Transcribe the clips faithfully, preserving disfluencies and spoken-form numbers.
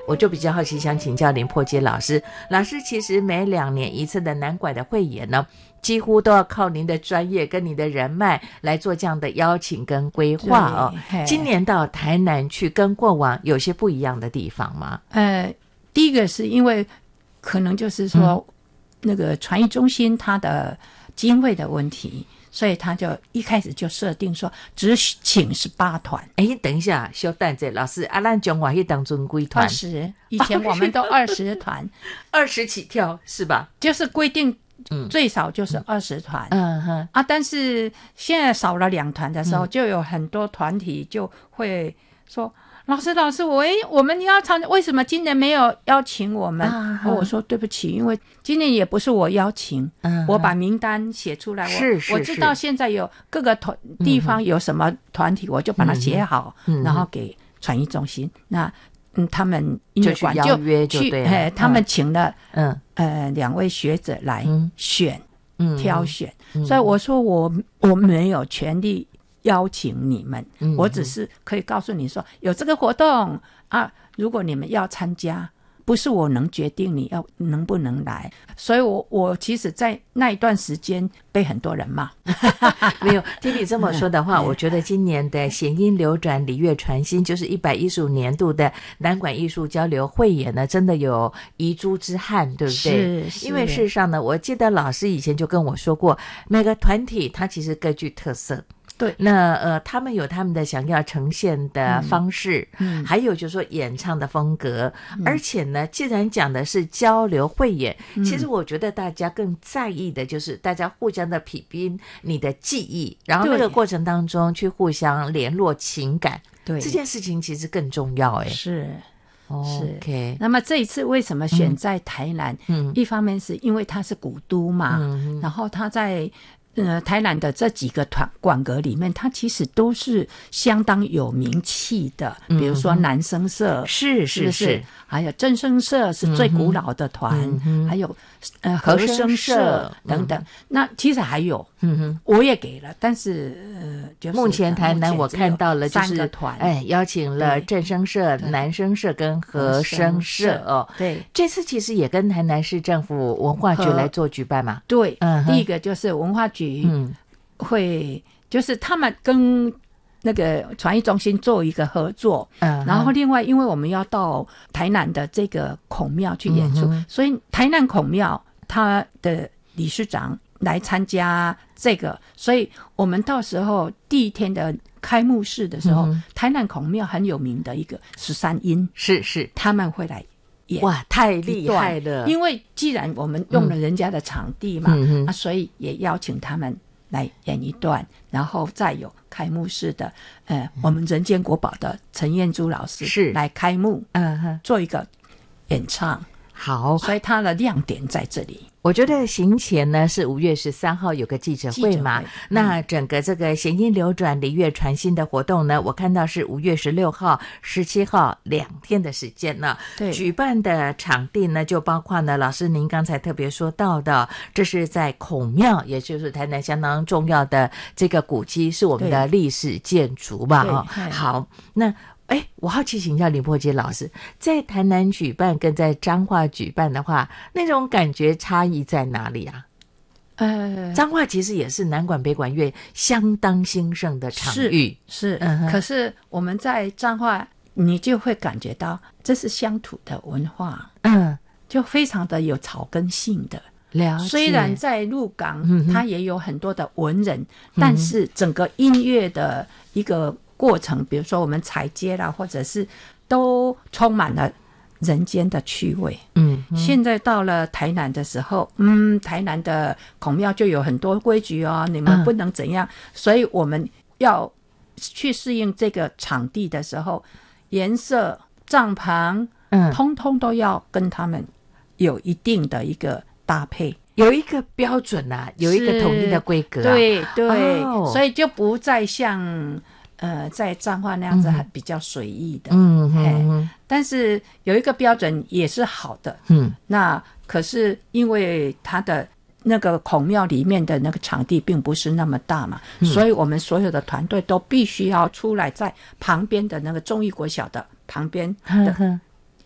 我就比较好奇，想请教林破街老师。老师其实每两年一次的南管的汇演呢，几乎都要靠您的专业跟您的人脉来做这样的邀请跟规划哦。今年到台南去，跟过往有些不一样的地方吗？ 呃，第一个是因为可能就是说、嗯、那个传艺中心它的经费的问题。所以他就一开始就设定说只请十八团。 哎，等一下，小蛋子老师，啊，咱中华迄当中几团？ 二十，以前我们都二十团， 二十起跳是吧？ 就是规定最少就是二十团。 嗯哼啊，但是现在少了两团的时候，嗯、就有很多团体就会说。老师，老师，我我们要参，为什么今年没有邀请我们？啊、我说对不起，因为今年也不是我邀请，嗯、我把名单写出来， 是是我我知道现在有各个团地方有什么团体，嗯、我就把它写好，嗯、然后给传艺中心。那嗯，他们音乐馆就约就对了， 哎，他们请了嗯呃两位学者来选，嗯、挑选，嗯、所以我说我我没有权利邀请你们、嗯、我只是可以告诉你说有这个活动啊，如果你们要参加，不是我能决定你要能不能来，所以我我其实在那一段时间被很多人骂没有听你这么说的话、嗯、我觉得今年的弦音流转礼乐传心，就是一百一十五年度的南管艺术交流汇演呢，真的有遗珠之憾，对不对？ 是是， 因为事实上呢，我记得老师以前就跟我说过，每个团体它其实各具特色， 对， 那呃，他们有他们的想要呈现的方式，嗯，还有就是说演唱的风格，嗯、而且呢，既然讲的是交流汇演、嗯，其实我觉得大家更在意的就是大家互相的匹拼你的记忆，然后那个过程当中去互相联络情感，对，这件事情其实更重要，哎， 是。 是 ，OK。 那么这一次为什么选在台南？嗯，一方面是因为它是古都嘛，嗯、然后它在。呃，台南的这几个团馆阁里面，它其实都是相当有名气的，嗯、比如说南声社， 是是 是, 是， 还有正声社是最古老的团，嗯、还有呃和声社等等。嗯、那其实还有，嗯哼，我也给了，但是呃，就是目前台南我看到了就是三个团， 哎，邀请了正声社、南声社跟和声社哦。 对， 这次其实也跟台南市政府文化局来做举办嘛。 对，嗯，第一个就是文化局。嗯，会就是他们跟那个传艺中心做一个合作，嗯，然后另外因为我们要到台南的这个孔庙去演出，嗯、所以台南孔庙他的理事长来参加这个，所以我们到时候第一天的开幕式的时候，嗯、台南孔庙很有名的一个十三音， 是是， 他们会来。 哇，太厉害了！ 因为既然我们用了人家的场地嘛，嗯、啊，所以也邀请他们来演一段，然后再有开幕式的，呃，我们人间国宝的陈燕珠老师是来开幕，嗯哼，做一个演唱。 好， 所以它的亮点在这里。 我觉得行前呢是五月十三号有个记者会嘛，会嗯、那整个这个弦音流转礼乐传心的活动呢，我看到是五月十六号、十七号两天的时间呢。 对， 举办的场地呢就包括呢，老师您刚才特别说到的，这是在孔庙，也就是台南相当重要的这个古迹，是我们的历史建筑吧？哦，好，那。哎，我好奇请教林破街老师，在台南举办跟在彰化举办的话，那种感觉差异在哪里啊？呃，彰化其实也是南管北管乐相当兴盛的场域， 是，是嗯、可是我们在彰化，你就会感觉到这是乡土的文化，嗯，就非常的有草根性的。 了解。 虽然在鹿港，嗯、它也有很多的文人，嗯、但是整个音乐的一个。过程，比如说我们踩街啦，或者是都充满了人间的趣味。嗯，现在到了台南的时候，嗯，台南的孔庙就有很多规矩哦，你们不能怎样，嗯、所以我们要去适应这个场地的时候，颜色、帐篷，嗯，通通都要跟他们有一定的一个搭配。 有一个标准啊，有一个统一的规格啊。 对对，哦、所以就不再像。呃，在彰化那样子还比较随意的，嗯嗯，但是有一个标准也是好的，嗯，那可是因为它的那个孔庙里面的那个场地并不是那么大嘛，嗯、所以我们所有的团队都必须要出来在旁边的那个忠义国小的旁边的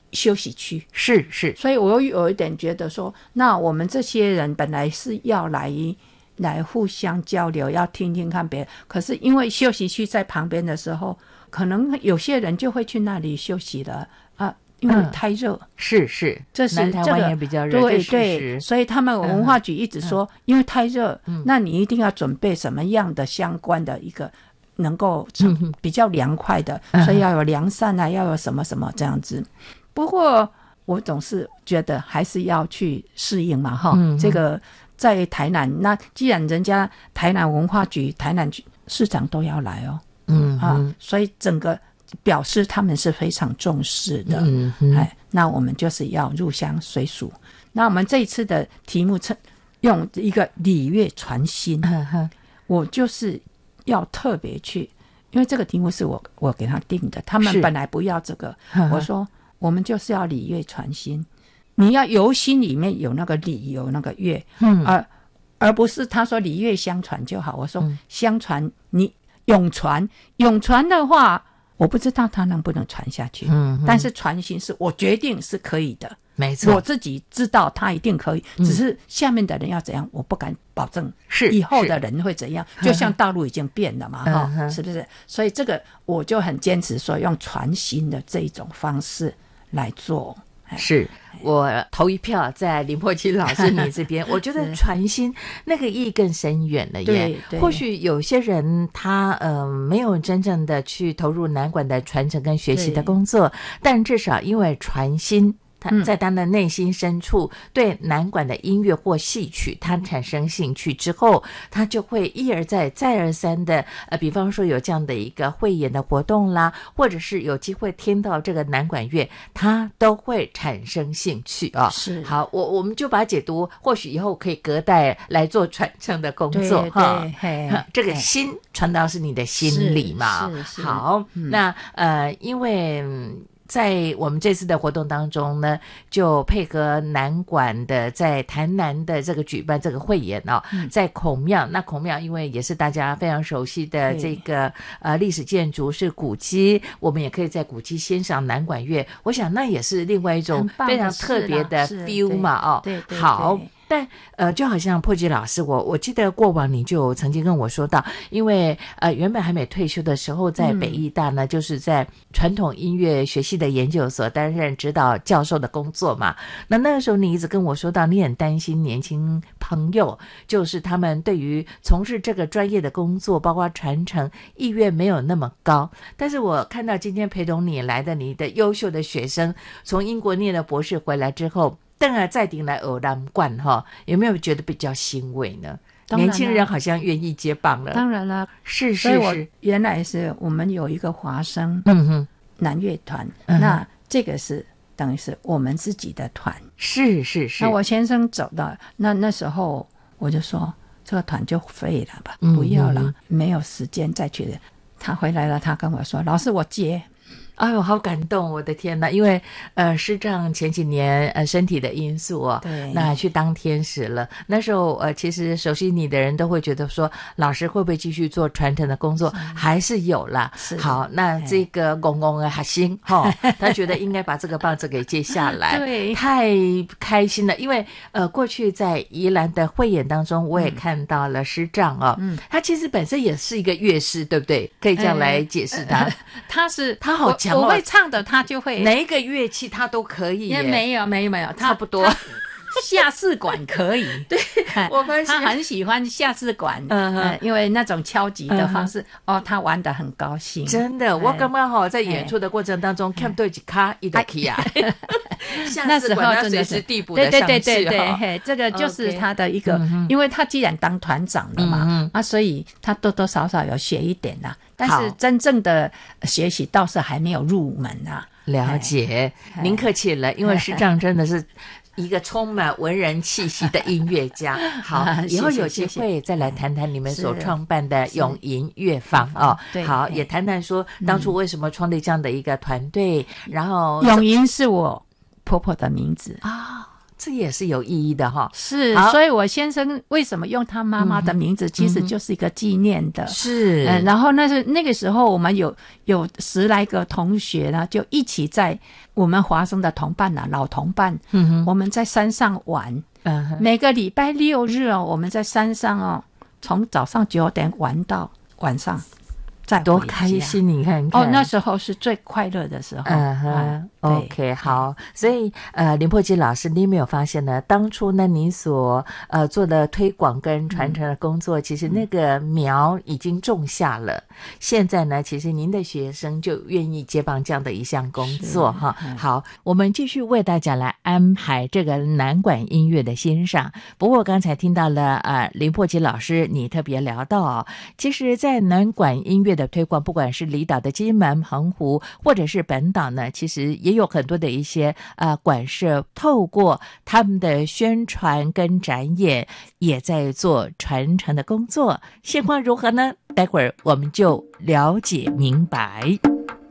休息区， 是是， 所以我有一点觉得说，那我们这些人本来是要来来互相交流，要听听看别人，可是因为休息区在旁边的时候，可能有些人就会去那里休息了啊，因为太热、嗯、 是是， 这是南台湾也比较热， 对对，所以他们文化局一直说、嗯、因为太热、嗯、那你一定要准备什么样的相关的一个能够比较凉快的、嗯、所以要有凉扇啊，要有什么什么这样子。不过我总是觉得还是要去适应嘛哈、嗯，这个在台南，那既然人家台南文化局、台南市长都要来哦，嗯啊，所以整个表示他们是非常重视的，嗯哎，那我们就是要入乡随俗。那我们这一次的题目用一个礼乐传心、嗯，我就是要特别去，因为这个题目是我我给他定的，他们本来不要这个，我说我们就是要礼乐传心。你要由心里面有那个礼，有那个乐，嗯，而而不是他说礼乐相传就好。我说、嗯、相传，你永传，永传的话，我不知道他能不能传下去。嗯，但是传心是我决定是可以的， 没错， 我自己知道他一定可以，只是下面的人要怎样，我不敢保证。是以后的人会怎样？就像道路已经变了嘛，哈、嗯，是不是？所以这个我就很坚持说，用传心的这种方式来做。 是我投一票在林珀琪老师你这边我觉得传心那个意义更深远了耶。或许有些人他呃没有真正的去投入南管的传承跟学习的工作，但至少因为传心，他在他的内心深处对南管的音乐或戏曲他产生兴趣之后，他就会一而再再而三的呃，比方说有这样的一个汇演的活动啦，或者是有机会听到这个南管乐，他都会产生兴趣啊、哦。是，好，我我们就把它解读，或许以后可以隔代来做传承的工作哈。这个心传到是你的心里嘛。是是好、嗯，那呃，因为。在我们这次的活动当中呢，就配合南管的在台南的这个举办这个汇演哦，嗯、在孔庙，那孔庙因为也是大家非常熟悉的这个呃历史建筑是古迹，我们也可以在古迹欣赏南管乐，我想那也是另外一种非常特别的 feel 嘛哦，对对对对好。但呃，就好像珀吉老师，我我记得过往你就曾经跟我说到，因为呃原本还没退休的时候，在北艺大呢、嗯，就是在传统音乐学系的研究所担任指导教授的工作嘛。那那个时候你一直跟我说到，你很担心年轻朋友，就是他们对于从事这个专业的工作，包括传承意愿没有那么高。但是我看到今天陪同你来的你的优秀的学生，从英国念了博士回来之后。邓啊再顶来偶南冠哈，有没有觉得比较欣慰呢？年轻人好像愿意接棒了。 当然了， 是是是。 所以我原来是我们有一个华声嗯哼男乐团、嗯，那这个是等于是我们自己的团。 是是是。 那我先生走到那那时候，我就说这个团就废了吧，不要了，嗯、没有时间再去。他回来了，他跟我说：“老师，我接。” 哎呦，好感动！我的天哪，因为呃，师丈前几年呃身体的因素哦，对，那去当天使了。那时候呃，其实熟悉你的人都会觉得说，老师会不会继续做传承的工作？还是有啦。好，那这个公公的核心哈，他觉得应该把这个棒子给接下来，对，太开心了。因为呃，过去在宜兰的汇演当中，我也看到了师丈哦，嗯，他其实本身也是一个乐师，对不对？可以这样来解释他。 呃、他是他好强。 我会唱的，他就会哪一个乐器他都可以耶。 没有没有没有， 差不多。 下士管可以， 对，我发现他很喜欢下士管，嗯、呃，因为那种敲击的方式，嗯、哦，他玩得很高兴。 真的，我刚刚好在演出的过程当中，看对几卡一的 key 啊， 那时候真的是递补的上去， 对对对对对，这个就是他的一个， okay, 因为他既然当团长了嘛，嗯、啊，所以他多多少少有学一点啦，但是真正的学习倒是还没有入门啊。 了解，您客气了，因为师丈真的是一个充满文人气息的音乐家。好，以后有机会再来谈谈你们所创办的永吟乐坊哦。好，也谈谈说当初为什么创立这样的一个团队，然后永吟是我婆婆的名字啊。 这也是有意义的哈。 是，所以我先生为什么用他妈妈的名字，嗯、其实就是一个纪念的。 是、 嗯，然后那是那个时候，我们有有十来个同学呢，就一起在我们华生的同伴啊，老同伴，嗯哼，我们在山上玩。嗯，每个礼拜六日哦，我们在山上哦，从早上九点玩到晚上。 多开心！你看看哦，那时候是最快乐的时候。 嗯哼、嗯、，OK， 好。所以呃，林珀基老师，你有没有发现呢？当初呢，你所呃做的推广跟传承的工作，嗯、其实那个苗已经种下了。嗯、现在呢，其实您的学生就愿意接棒这样的一项工作哈。嗯、好，我们继续为大家来安排这个南管音乐的欣赏。不过刚才听到了呃，林珀基老师你特别聊到、哦，其实，在南管音乐的推广，不管是离岛的金门、澎湖，或者是本岛呢，其实也有很多的一些呃馆舍，透过他们的宣传跟展演，也在做传承的工作。现况如何呢？待会儿我们就了解明白。